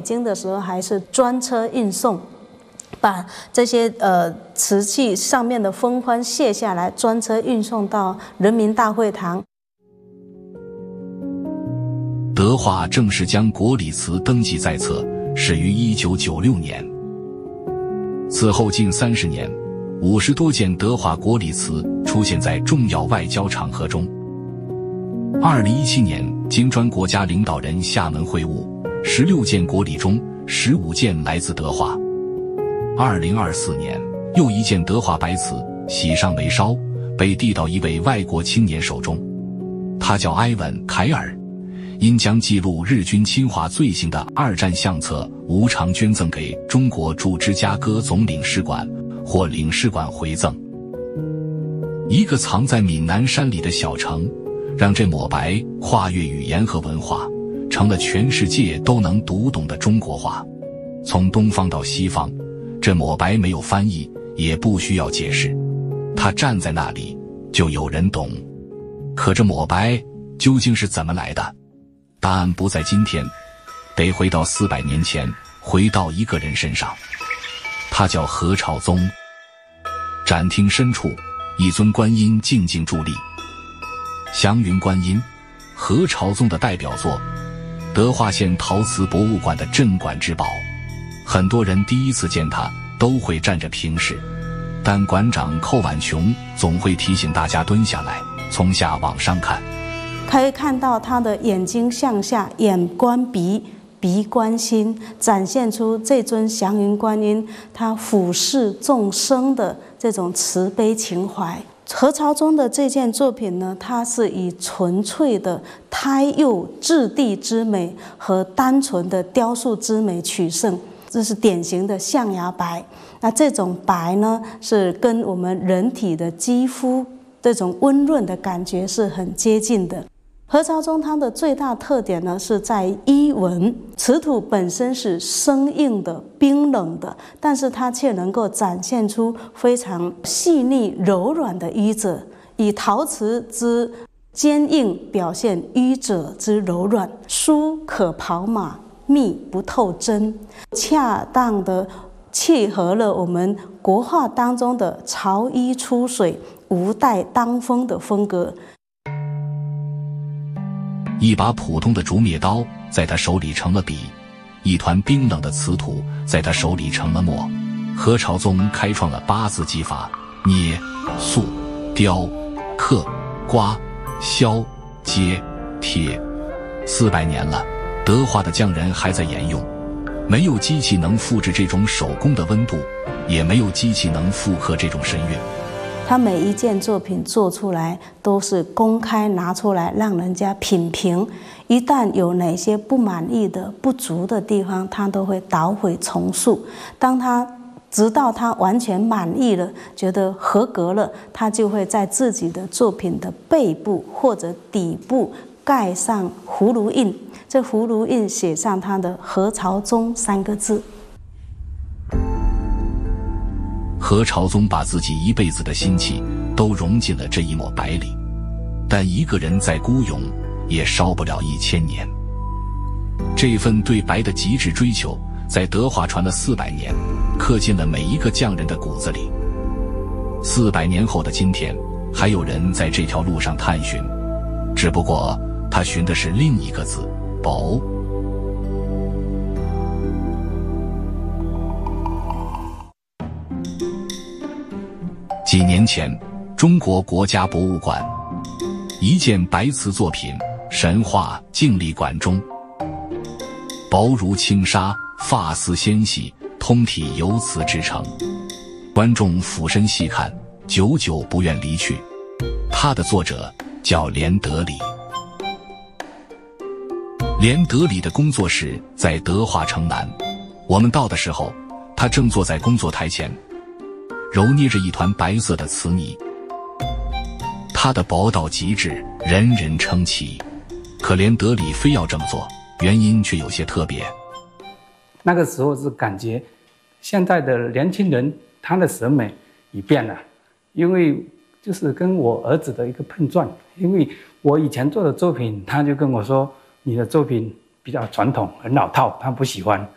京的时候还是专车运送，把这些瓷器上面的封框卸下来，专车运送到人民大会堂。 德化正式将国礼瓷登记在册，始于1996年。此后近30年，50多件德化国礼瓷出现在重要外交场合中。2017年，金砖国家领导人厦门会晤，16件国礼中15件来自德化。2024年，又一件德化白瓷喜上眉梢，被递到一位外国青年手中，他叫埃文·凯尔，因将记录日军侵华罪行的2战相册无偿捐赠给中国驻芝加哥总领事馆或领事馆回赠。一个藏在闽南山里的小城，让这抹白跨越语言和文化，成了全世界都能读懂的中国话。从东方到西方，这抹白没有翻译，也不需要解释，它站在那里就有人懂。可这抹白究竟是怎么来的？答案不在今天，得回到400年前，回到一个人身上。他叫何朝宗。展厅深处，一尊观音静静伫立。祥云观音，何朝宗的代表作，德化县陶瓷博物馆的镇馆之宝。很多人第一次见他都会站着平视，但馆长寇婉琼总会提醒大家蹲下来，从下往上看。 可以看到他的眼睛向下，眼观鼻，鼻观心，展现出这尊祥云观音他俯视众生的这种慈悲情怀。何朝宗的这件作品呢，它是以纯粹的胎釉质地之美和单纯的雕塑之美取胜，这是典型的象牙白。那这种白呢，是跟我们人体的肌肤这种温润的感觉是很接近的。何朝宗它的最大特点呢，是在衣纹。瓷土本身是生硬的、冰冷的，但是它却能够展现出非常细腻、柔软的衣褶，以陶瓷之坚硬表现衣褶之柔软。疏可跑马，密不透针，恰当的契合了我们国画当中的潮衣出水、无带当风的风格。 一把普通的竹篾刀在他手里成了笔，一团冰冷的瓷土在他手里成了墨。何朝宗开创了8字技法：捏、塑、雕、刻、刮、削、接、贴。400年了，德化的匠人还在沿用。没有机器能复制这种手工的温度，也没有机器能复刻这种神韵。 他每一件作品做出来都是公开拿出来让人家品评，一旦有哪些不满意的、不足的地方，他都会捣毁重塑。直到他完全满意了，觉得合格了，他就会在自己的作品的背部或者底部盖上葫芦印，这葫芦印写上他的何朝宗3个字。 何朝宗把自己一辈子的心气都融进了这一抹白里，但一个人再孤勇也烧不了1000年。这份对白的极致追求在德化传了400年，刻进了每一个匠人的骨子里。400年后的今天，还有人在这条路上探寻，只不过他寻的是另一个字：薄。几年前，中国国家博物馆一件白瓷作品《神话静力馆》中，薄如轻纱，发丝纤细，通体由瓷制成。观众俯身细看，久久不愿离去。它的作者叫连德里。连德里的工作室在德化城南，我们到的时候，他正坐在工作台前，揉捏着一团白色的瓷泥。它的薄到极致，人人称奇。可连德里非要这么做，原因却有些特别。 那个时候是感觉现在的年轻人他的审美已变了，因为就是跟我儿子的一个碰撞。因为我以前做的作品，他就跟我说你的作品比较传统，很老套，他不喜欢。